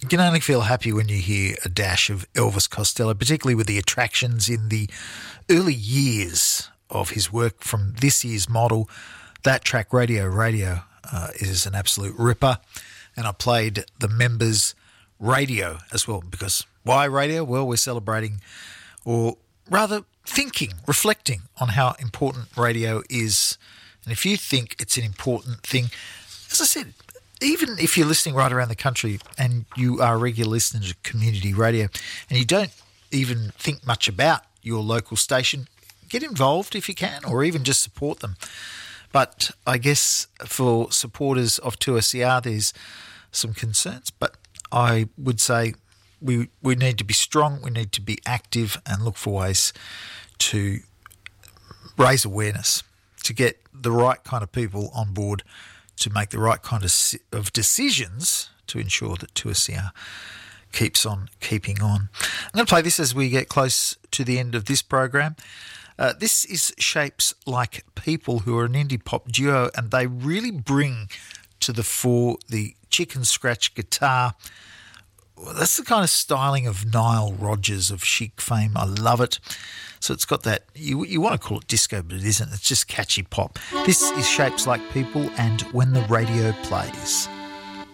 You can only feel happy when you hear a dash of Elvis Costello, particularly with the attractions in the early years of his work from this year's model. That track, Radio, is an absolute ripper. And I played the Members' Radio as well, because why radio? Well, we're celebrating, or rather thinking, reflecting on how important radio is. And if you think it's an important thing, as I said, even if you're listening right around the country and you are a regular listener to community radio and you don't even think much about your local station, get involved if you can, or even just support them. But I guess for supporters of 2SER, there's some concerns. But I would say we need to be strong, we need to be active and look for ways to raise awareness, to get the right kind of people on board, to make the right kind of decisions to ensure that 2SER keeps on keeping on. I'm going to play this as we get close to the end of this program. This is Shapes Like People, who are an indie pop duo, and they really bring to the fore the chicken scratch guitar. Well, that's the kind of styling of Nile Rodgers of Chic fame. I love it. So it's got that, you want to call it disco, but it isn't. It's just catchy pop. This is Shapes Like People and When the Radio Plays.